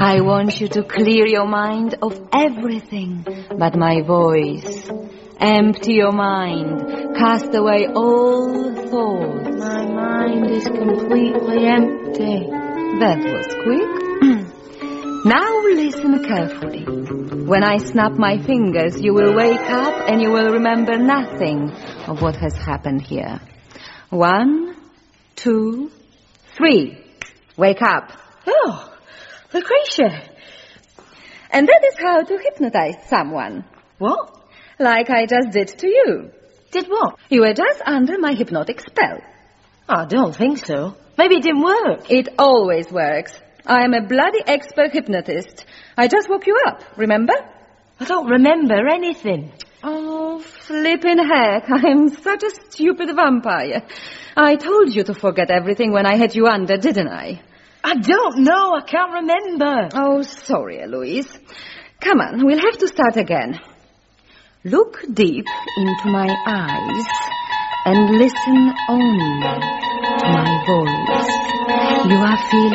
I want you to clear your mind of everything but my voice. Empty your mind. Cast away all thoughts. My mind is completely empty. That was quick. Now listen carefully. When I snap my fingers, you will wake up and you will remember nothing of what has happened here. 1, 2, 3. Wake up. Oh, Lucretia. And that is how to hypnotize someone. What? Like I just did to you. Did what? You were just under my hypnotic spell. I don't think so. Maybe it didn't work. It always works. I am a bloody expert hypnotist. I just woke you up, remember? I don't remember anything. Oh, flippin' heck. I'm such a stupid vampire. I told you to forget everything when I had you under, didn't I? I don't know. I can't remember. Oh, sorry, Eloise. Come on, we'll have to start again. Look deep into my eyes and listen only to my voice. You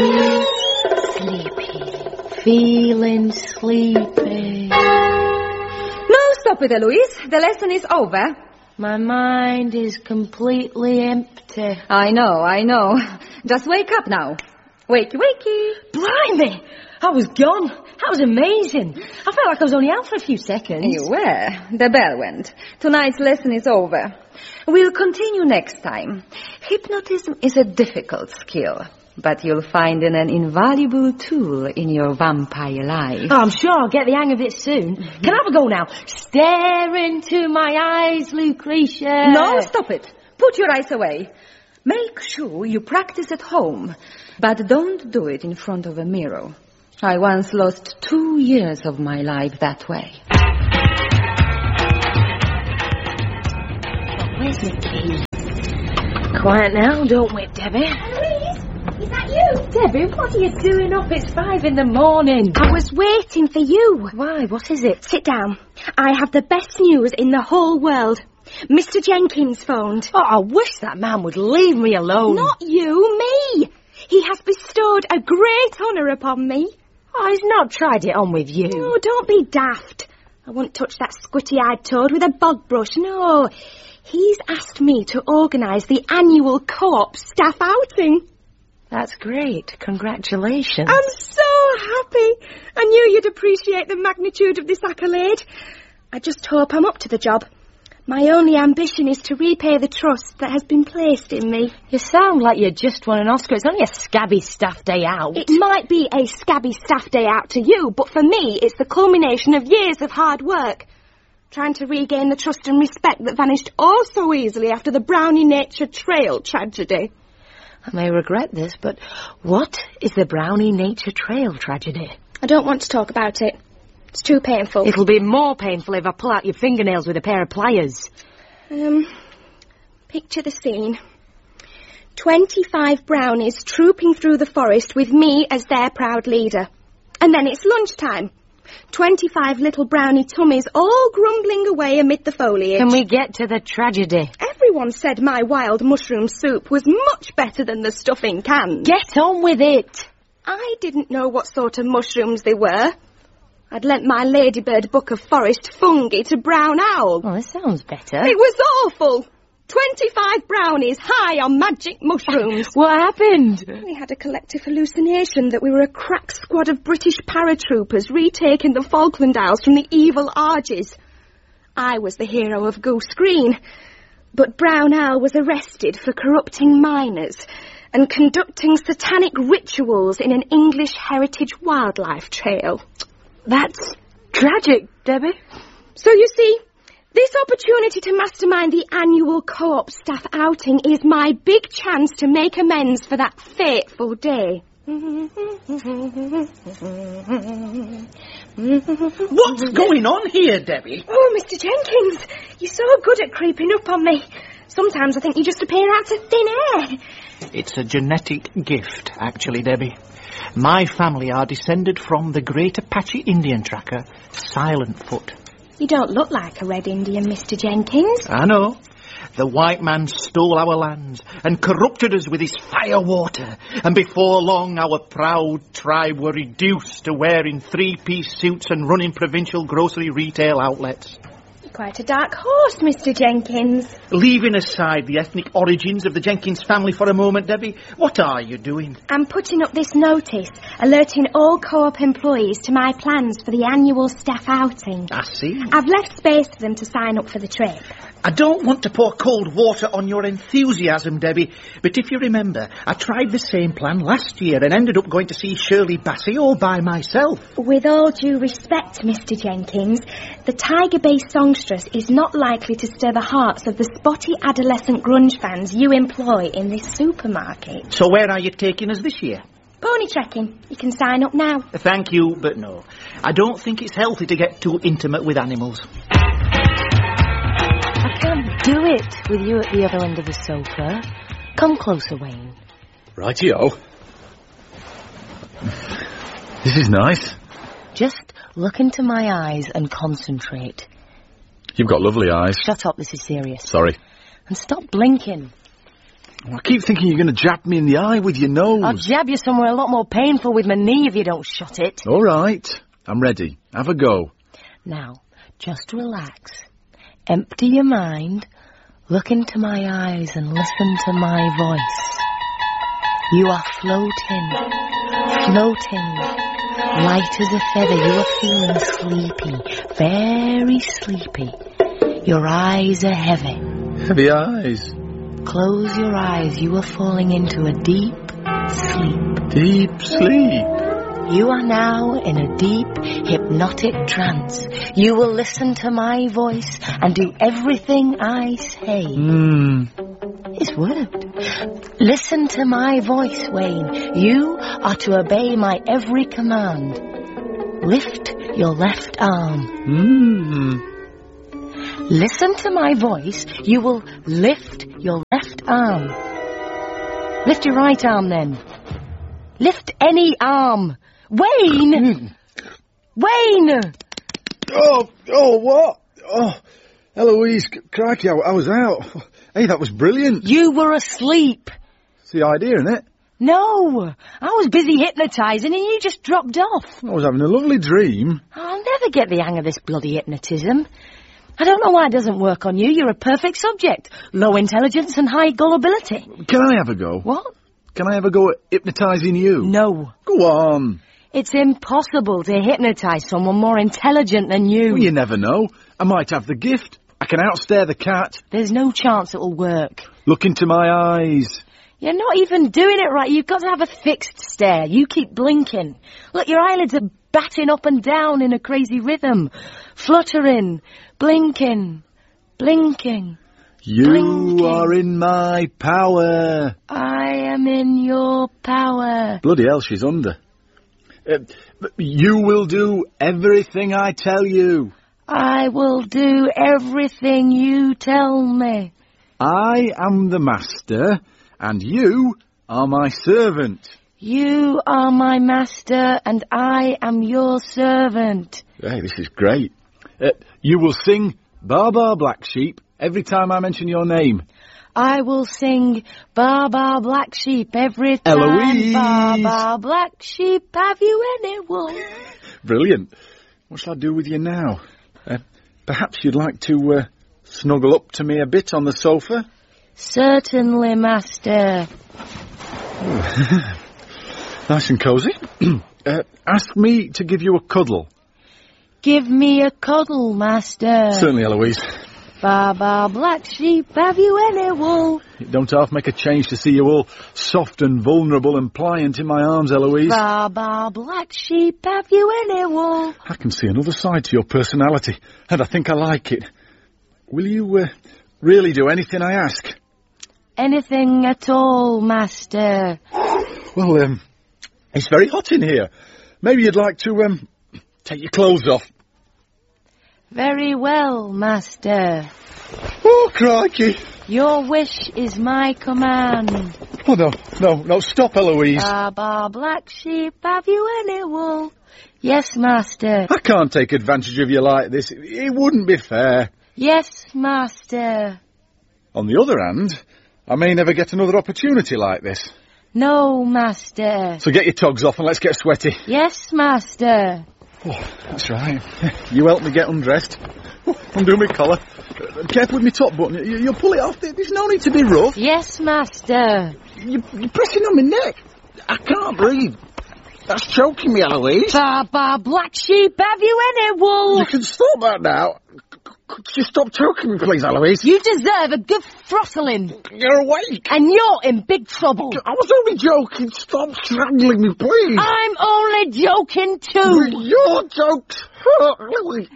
are feeling sleepy. Feeling sleepy. No, stop it, Eloise. The lesson is over. My mind is completely empty. I know. Just wake up now. Wakey. Blimey! I was gone. That was amazing. I felt like I was only out for a few seconds. You were. The bell went. Tonight's lesson is over. We'll continue next time. Hypnotism is a difficult skill, but you'll find it an invaluable tool in your vampire life. Oh, I'm sure I'll get the hang of it soon. Can I have a go now? Stare into my eyes, Lucretia. No, stop it. Put your eyes away. Make sure you practice at home, but don't do it in front of a mirror. I once lost 2 years of my life that way. Where's the key? Quiet now, don't wake Debbie. Eloise, is that you? Debbie, what are you doing up? It's 5 in the morning. I was waiting for you. Why? What is it? Sit down. I have the best news in the whole world. Mr. Jenkins phoned. Oh, I wish that man would leave me alone. Not you, me. He has bestowed a great honour upon me. Oh, he's not tried it on with you. Oh, don't be daft. I won't touch that squitty-eyed toad with a bog brush, no. He's asked me to organise the annual co-op staff outing. That's great. Congratulations. I'm so happy. I knew you'd appreciate the magnitude of this accolade. I just hope I'm up to the job. My only ambition is to repay the trust that has been placed in me. You sound like you just won an Oscar. It's only a scabby staff day out. It might be a scabby staff day out to you, but for me, it's the culmination of years of hard work. Trying to regain the trust and respect that vanished oh so easily after the Brownie Nature Trail tragedy. I may regret this, but what is the Brownie Nature Trail tragedy? I don't want to talk about it. It's too painful. It'll be more painful if I pull out your fingernails with a pair of pliers. Picture the scene. 25 brownies trooping through the forest with me as their proud leader. And then it's lunchtime. 25 little brownie tummies all grumbling away amid the foliage. Can we get to the tragedy? Everyone said my wild mushroom soup was much better than the stuff in cans. Get on with it. I didn't know what sort of mushrooms they were. I'd lent my ladybird book of forest fungi to Brown Owl. Oh, that sounds better. It was awful. 25 brownies high on magic mushrooms. What happened? We had a collective hallucination that we were a crack squad of British paratroopers retaking the Falkland Isles from the evil Argies. I was the hero of Goose Green, but Brown Owl was arrested for corrupting miners and conducting satanic rituals in an English heritage wildlife trail. That's tragic, Debbie. So you see, this opportunity to mastermind the annual co-op staff outing is my big chance to make amends for that fateful day. What's going on here, Debbie? Oh, Mr. Jenkins, you're so good at creeping up on me. Sometimes I think you just appear out of thin air. It's a genetic gift, actually, Debbie. My family are descended from the great Apache Indian tracker, Silent Foot. You don't look like a Red Indian, Mr. Jenkins. I know. The white man stole our lands and corrupted us with his fire water. And before long, our proud tribe were reduced to wearing three-piece suits and running provincial grocery retail outlets. Quite a dark horse, Mr. Jenkins. Leaving aside the ethnic origins of the Jenkins family for a moment, Debbie, what are you doing? I'm putting up this notice, alerting all Co-op employees to my plans for the annual staff outing. I see. I've left space for them to sign up for the trip. I don't want to pour cold water on your enthusiasm, Debbie, but if you remember, I tried the same plan last year and ended up going to see Shirley Bassey all by myself. With all due respect, Mr. Jenkins, the Tiger Bay songstress is not likely to stir the hearts of the spotty adolescent grunge fans you employ in this supermarket. So where are you taking us this year? Pony trekking. You can sign up now. Thank you, but no. I don't think it's healthy to get too intimate with animals. I can't do it with you at the other end of the sofa. Come closer, Wayne. Rightio. This is nice. Just look into my eyes and concentrate. You've got lovely eyes. Shut up, this is serious. Sorry. And stop blinking. I keep thinking you're going to jab me in the eye with your nose. I'll jab you somewhere a lot more painful with my knee if you don't shut it. All right. I'm ready. Have a go. Now, just relax. Empty your mind. Look into my eyes and listen to my voice. You are floating. Floating. Light as a feather. You are feeling sleepy. Very sleepy. Your eyes are heavy. Heavy eyes. Close your eyes. You are falling into a deep sleep. Deep sleep. You are now in a deep, hypnotic trance. You will listen to my voice and do everything I say. It's worked. Listen to my voice, Wayne. You are to obey my every command. Lift your left arm. Listen to my voice. You will lift your left arm. Lift your right arm, then. Lift any arm. Wayne! Wayne! Oh, what? Oh, Eloise, crikey, I was out. Hey, that was brilliant. You were asleep. It's the idea, isn't it? No, I was busy hypnotising and you just dropped off. I was having a lovely dream. I'll never get the hang of this bloody hypnotism. I don't know why it doesn't work on you. You're a perfect subject. Low intelligence and high gullibility. Can I have a go? What? Can I have a go at hypnotising you? No. Go on. It's impossible to hypnotise someone more intelligent than you. Well, you never know. I might have the gift. I can outstare the cat. There's no chance it'll work. Look into my eyes. You're not even doing it right. You've got to have a fixed stare. You keep blinking. Look, your eyelids are batting up and down in a crazy rhythm. Fluttering. Blinking. Blinking. You Blinking. are in my power. I am in your power. Bloody hell, she's under. You will do everything I tell you. I will do everything you tell me. I am the master, and you are my servant. You are my master, and I am your servant. Hey, this is great. You will sing Bar Bar Black Sheep every time I mention your name. I will sing Bar Bar Black Sheep every time. Eloise! Bar Bar Black Sheep, have you any wool? Brilliant. What shall I do with you now? Perhaps you'd like to snuggle up to me a bit on the sofa? Certainly, master. Nice and cosy. Ask me to give you a cuddle. Give me a cuddle, master. Certainly, Eloise. Bar Bar Black Sheep, have you any wool? It don't half make a change to see you all soft and vulnerable and pliant in my arms, Eloise. Bar Bar Black Sheep, have you any wool? I can see another side to your personality, and I think I like it. Will you really do anything I ask? Anything at all, master. Well, it's very hot in here. Maybe you'd like to take your clothes off. Very well, master. Oh, crikey. Your wish is my command. Oh, no, stop, Eloise. Bar Bar Black Sheep, have you any wool? Yes, master. I can't take advantage of you like this. It wouldn't be fair. Yes, master. On the other hand, I may never get another opportunity like this. No, Master. So get your togs off and let's get sweaty. Yes, Master. Oh, that's right. You help me get undressed. Undo my collar. Careful with my top button. You'll pull it off. There's no need to be rough. Yes, Master. You're pressing on my neck. I can't breathe. That's choking me, Eloise. Baba, black sheep, have you any wool? You can stop that now. Could you stop choking me, please, Eloise? You deserve a good throttling. You're awake. And you're in big trouble. I was only joking. Stop strangling me, please. I'm only joking too. Your jokes hurt, Eloise.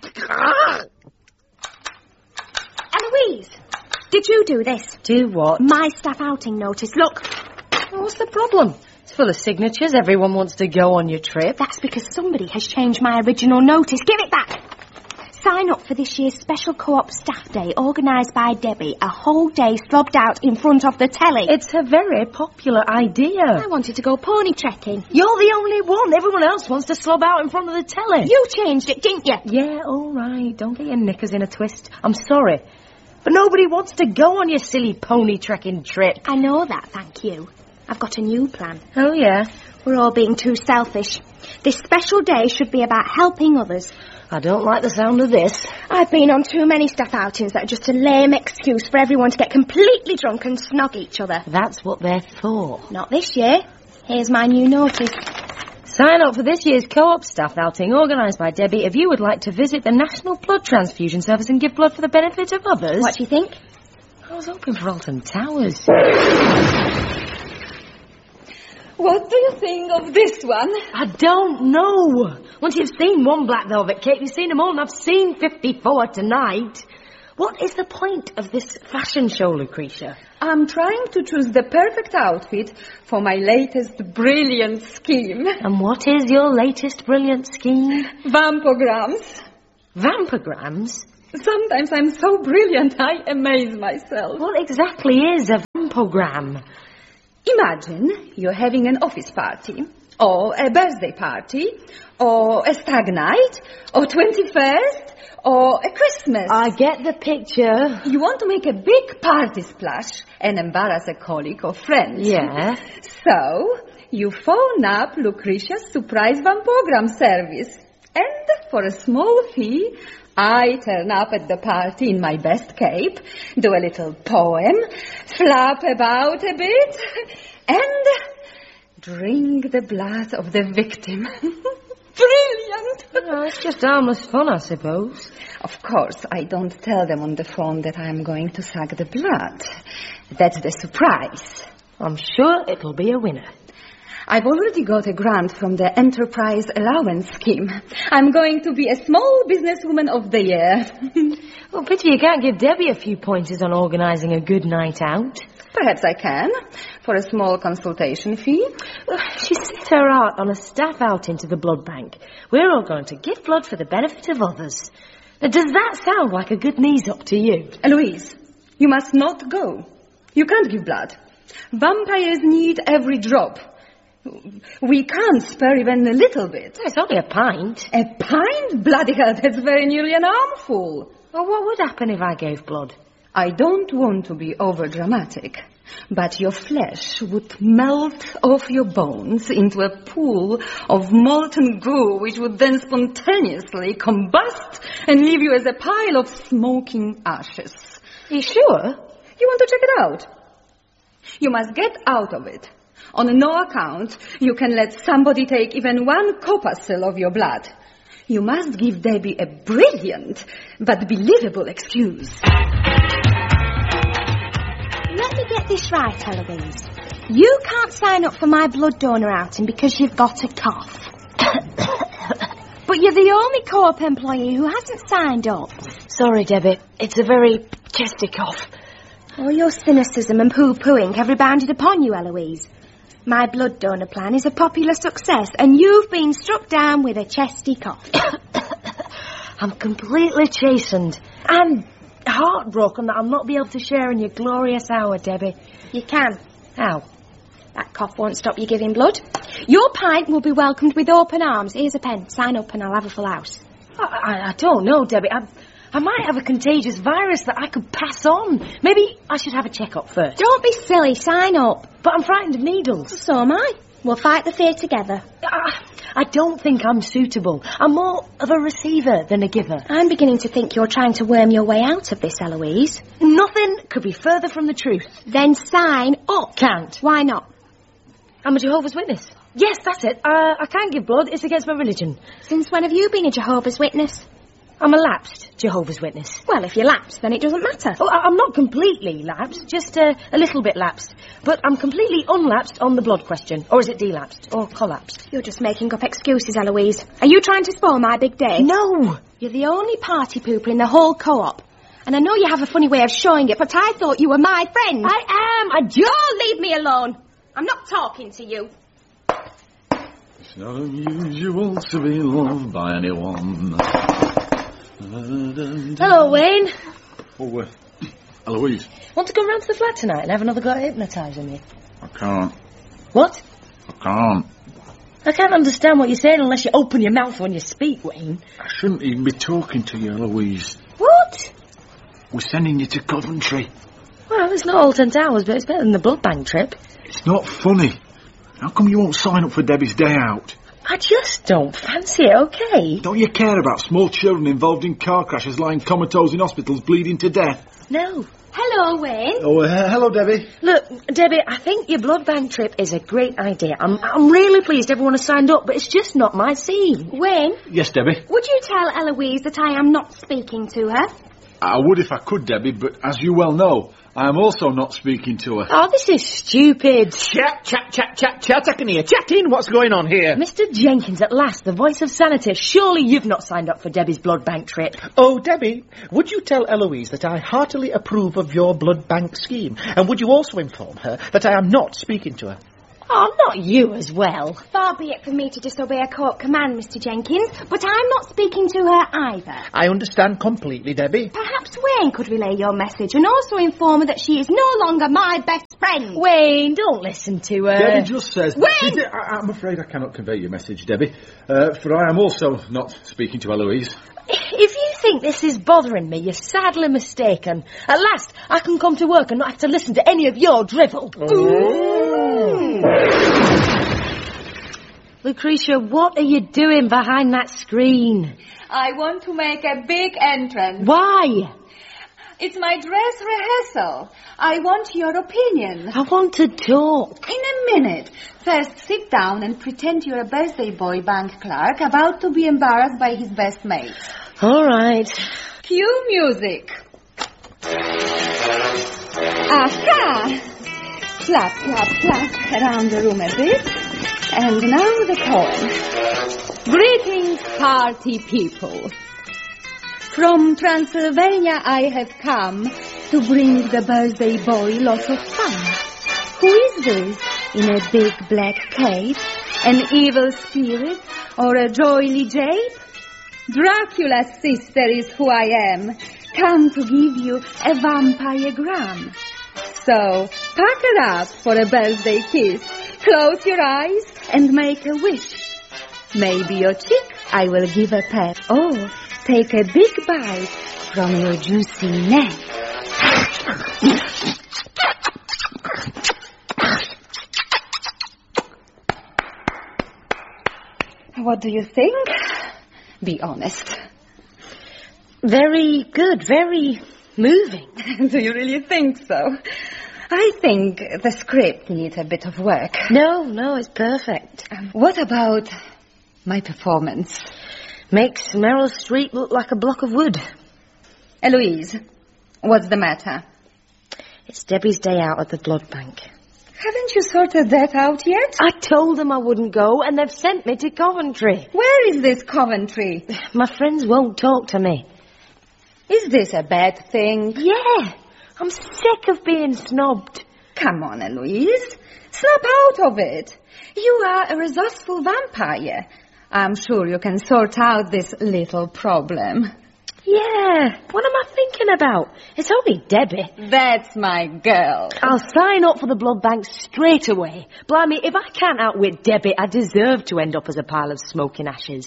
Eloise, did you do this? Do what? My staff outing notice. Look. What's the problem? It's full of signatures. Everyone wants to go on your trip. That's because somebody has changed my original notice. Give it back. Sign up for this year's special co-op staff day organised by Debbie. A whole day slobbed out in front of the telly. It's a very popular idea. I wanted to go pony trekking. You're the only one. Everyone else wants to slob out in front of the telly. You changed it, didn't you? Yeah, all right. Don't get your knickers in a twist. I'm sorry. But nobody wants to go on your silly pony trekking trip. I know that, thank you. I've got a new plan. Oh, yeah? We're all being too selfish. This special day should be about helping others. I don't like the sound of this. I've been on too many staff outings that are just a lame excuse for everyone to get completely drunk and snog each other. That's what they're for. Not this year. Here's my new notice. Sign up for this year's co-op staff outing organised by Debbie if you would like to visit the National Blood Transfusion Service and give blood for the benefit of others. What do you think? I was hoping for Alton Towers. What do you think of this one? I don't know. Once you've seen one black velvet cake, you've seen them all, and I've seen 54 tonight. What is the point of this fashion show, Lucretia? I'm trying to choose the perfect outfit for my latest brilliant scheme. And what is your latest brilliant scheme? Vampograms. Vampograms? Sometimes I'm so brilliant I amaze myself. What exactly is a vampogram? Imagine you're having an office party, or a birthday party, or a stag night, or 21st, or a Christmas. I get the picture. You want to make a big party splash and embarrass a colleague or friend. Yeah. So, you phone up Lucretia's surprise vampogram service. And for a small fee, I turn up at the party in my best cape, do a little poem, flap about a bit, and drink the blood of the victim. Brilliant! Oh, it's just harmless fun, I suppose. Of course, I don't tell them on the phone that I'm going to suck the blood. That's the surprise. I'm sure it'll be a winner. I've already got a grant from the Enterprise Allowance Scheme. I'm going to be a Small Businesswoman of the Year. Well, pity you can't give Debbie a few pointers on organising a good night out. Perhaps I can, for a small consultation fee. She set her heart on a staff outing to the blood bank. We're all going to give blood for the benefit of others. Now, does that sound like a good knees-up to you? Eloise, you must not go. You can't give blood. Vampires need every drop. We can't spare even a little bit. It's only a pint. A pint? Bloody hell, that's very nearly an armful. Well, what would happen if I gave blood? I don't want to be overdramatic, but your flesh would melt off your bones into a pool of molten goo, which would then spontaneously combust and leave you as a pile of smoking ashes. Are you sure? You want to check it out? You must get out of it. On no account, you can let somebody take even one corpuscle of your blood. You must give Debbie a brilliant but believable excuse. Let me get this right, Eloise. You can't sign up for my blood donor outing because you've got a cough. But you're the only co-op employee who hasn't signed up. Sorry, Debbie. It's a very chesty cough. All your cynicism and poo-pooing have rebounded upon you, Eloise. My blood donor plan is a popular success, and you've been struck down with a chesty cough. I'm completely chastened and heartbroken that I'll not be able to share in your glorious hour, Debbie. You can. How? That cough won't stop you giving blood. Your pint will be welcomed with open arms. Here's a pen. Sign up and I'll have a full house. I don't know, Debbie. I might have a contagious virus that I could pass on. Maybe I should have a check-up first. Don't be silly, sign up. But I'm frightened of needles. So am I. We'll fight the fear together. I don't think I'm suitable. I'm more of a receiver than a giver. I'm beginning to think you're trying to worm your way out of this, Eloise. Nothing could be further from the truth. Then sign up. Can't. Why not? I'm a Jehovah's Witness. Yes, that's it. I can't give blood. It's against my religion. Since when have you been a Jehovah's Witness? I'm a lapsed Jehovah's Witness. Well, if you're lapsed, then it doesn't matter. Oh, I'm not completely lapsed, just a little bit lapsed. But I'm completely unlapsed on the blood question. Or is it delapsed? Or collapsed? You're just making up excuses, Eloise. Are you trying to spoil my big day? No! You're the only party pooper in the whole co-op. And I know you have a funny way of showing it, but I thought you were my friend. I am! Don't leave me alone. I'm not talking to you. It's not unusual to be loved by anyone. Hello, Wayne. Oh, Eloise. Want to go round to the flat tonight and have another go at hypnotising me? I can't. What? I can't. I can't understand what you're saying unless you open your mouth when you speak, Wayne. I shouldn't even be talking to you, Eloise. What? We're sending you to Coventry. Well, it's not Alton Towers, but it's better than the blood bank trip. It's not funny. How come you won't sign up for Debbie's day out? I just don't fancy it, okay? Don't you care about small children involved in car crashes lying comatose in hospitals bleeding to death? No. Hello, Wayne. Oh, hello, Debbie. Look, Debbie, I think your blood bank trip is a great idea. I'm really pleased everyone has signed up, but it's just not my scene. Wayne? Yes, Debbie? Would you tell Eloise that I am not speaking to her? I would if I could, Debbie, but as you well know, I am also not speaking to her. Oh, this is stupid. Chat. I can hear chatting. What's going on here? Mr. Jenkins, at last, the voice of sanity. Surely you've not signed up for Debbie's blood bank trip. Oh, Debbie, would you tell Eloise that I heartily approve of your blood bank scheme? And would you also inform her that I am not speaking to her? Oh, not you as well. Far be it from me to disobey a court command, Mr. Jenkins, but I'm not speaking to her either. I understand completely, Debbie. Perhaps Wayne could relay your message and also inform her that she is no longer my best friend. Wayne, don't listen to her. Debbie just says... Wayne! I'm afraid I cannot convey your message, Debbie, for I am also not speaking to Eloise. If you think this is bothering me, you're sadly mistaken. At last, I can come to work and not have to listen to any of your drivel. Lucretia, what are you doing behind that screen? I want to make a big entrance. Why? It's my dress rehearsal. I want your opinion. I want to talk. In a minute. First, sit down and pretend you're a birthday boy bank clerk about to be embarrassed by his best mate. All right. Cue music. Aha! Clap, clap, clap around the room a bit. And now the poem. Greetings, party people. From Transylvania I have come to bring the birthday boy lots of fun. Who is this in a big black cape? An evil spirit or a jolly jape? Dracula's sister is who I am, come to give you a vampiregram. So, pack her up for a birthday kiss. Close your eyes and make a wish. Maybe your cheek I will give a pat. Oh, take a big bite from your juicy neck. What do you think? Be honest. Very good, very moving. Do you really think so? I think the script needs a bit of work. No, it's perfect. What about my performance? Makes Meryl Streep look like a block of wood. Eloise, what's the matter? It's Debbie's day out at the blood bank. Haven't you sorted that out yet? I told them I wouldn't go, and they've sent me to Coventry. Where is this Coventry? My friends won't talk to me. Is this a bad thing? Yeah, I'm sick of being snobbed. Come on, Eloise. Snap out of it. You are a resourceful vampire. I'm sure you can sort out this little problem. Yeah, what am I thinking about? It's only Debbie. That's my girl. I'll sign up for the blood bank straight away. Blimey, if I can't outwit Debbie, I deserve to end up as a pile of smoking ashes.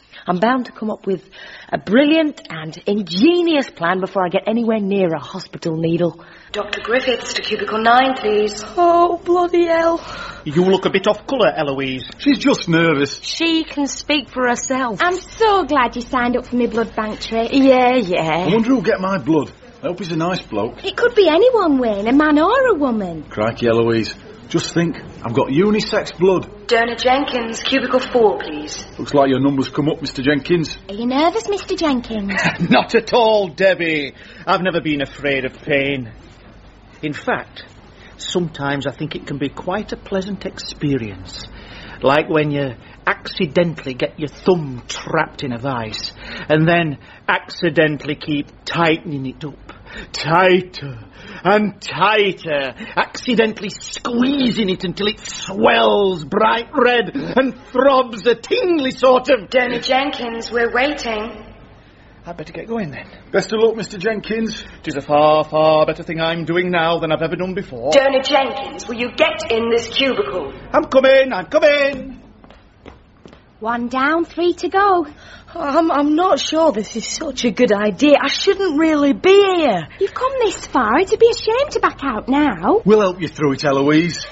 I'm bound to come up with a brilliant and ingenious plan before I get anywhere near a hospital needle. Dr. Griffiths to cubicle 9, please. Oh, bloody hell. You look a bit off colour, Eloise. She's just nervous. She can speak for herself. I'm so glad you signed up for my blood bank trip. Yeah. I wonder who'll get my blood. I hope he's a nice bloke. It could be anyone, Wayne, a man or a woman. Crikey, Eloise. Just think, I've got unisex blood. Donor Jenkins, cubicle 4, please. Looks like your number's come up, Mr. Jenkins. Are you nervous, Mr. Jenkins? Not at all, Debbie. I've never been afraid of pain. In fact, sometimes I think it can be quite a pleasant experience. Like when you accidentally get your thumb trapped in a vice and then accidentally keep tightening it up. Tighter and tighter, accidentally squeezing it until it swells bright red and throbs a tingly sort of... Donor Jenkins, we're waiting. I'd better get going then. Best of luck, Mr. Jenkins. 'Tis a far, far better thing I'm doing now than I've ever done before. Donor Jenkins, will you get in this cubicle? I'm coming. 1 down, 3 to go. I'm not sure this is such a good idea. I shouldn't really be here. You've come this far. It'd be a shame to back out now. We'll help you through it, Eloise.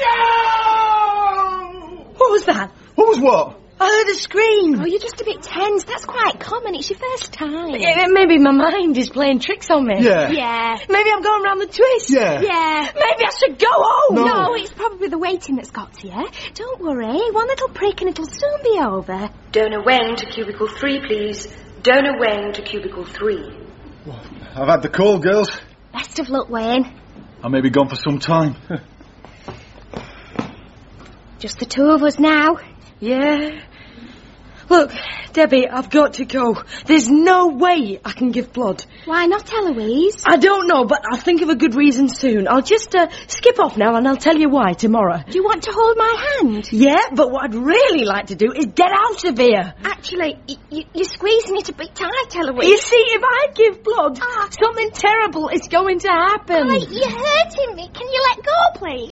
What was that? What was what? I heard a scream. Oh, you're just a bit tense. That's quite common. It's your first time. Maybe my mind is playing tricks on me. Yeah. Yeah. Maybe I'm going round the twist. Yeah. Yeah. Maybe I should go home. No, it's probably the waiting that's got to you. Don't worry. One little prick and it'll soon be over. Donor Wayne to cubicle 3, please. Donor Wayne to cubicle 3. Well, I've had the call, girls. Best of luck, Wayne. I may be gone for some time. Just the 2 of us now. Yeah. Look, Debbie, I've got to go. There's no way I can give blood. Why not, Eloise? I don't know, but I'll think of a good reason soon. I'll just skip off now and I'll tell you why tomorrow. Do you want to hold my hand? Yeah, but what I'd really like to do is get out of here. Actually, you're squeezing it a bit tight, Eloise. You see, if I give blood, something terrible is going to happen. You're hurting me. Can you let go, please?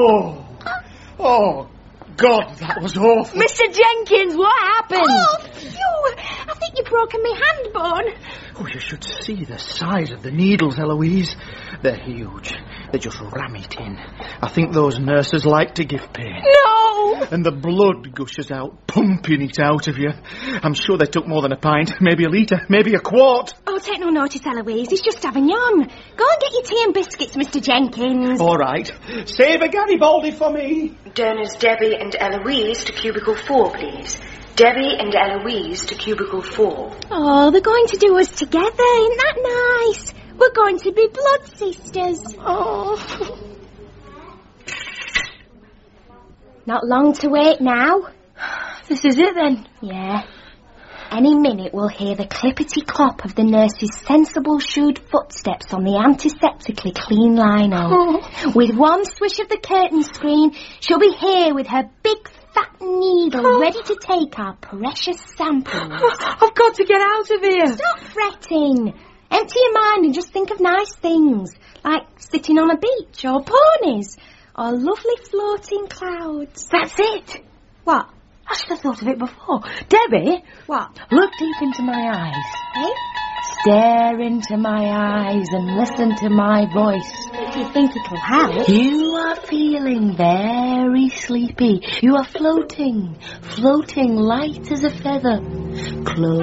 Oh, God, that was awful. Mr. Jenkins, what happened? Oh, phew! I think you've broken my hand bone. Oh, you should see the size of the needles, Eloise. They're huge. They just ram it in. I think those nurses like to give pain. No! And the blood gushes out, pumping it out of you. I'm sure they took more than a pint, maybe a litre, maybe a quart. Oh, take no notice, Eloise. He's just having yawn. Go and get your tea and biscuits, Mr. Jenkins. All right. Save a Garibaldi for me. Donors Debbie and Eloise to cubicle 4, please. Debbie and Eloise to cubicle 4. Oh, they're going to do us together. Isn't that nice? We're going to be blood sisters. Oh. Not long to wait now. This is it then? Yeah. Any minute we'll hear the clippity-clop of the nurse's sensible shoed footsteps on the antiseptically clean lino. Oh. With one swish of the curtain screen, she'll be here with her big fat needle ready to take our precious samples. I've got to get out of here. Stop fretting. Empty your mind and just think of nice things, like sitting on a beach or ponies or lovely floating clouds. That's it. What? I should have thought of it before. Debbie. What? Look deep into my eyes. Eh? Stare into my eyes and listen to my voice. If you think it'll help. You are feeling very sleepy. You are floating light as a feather. Close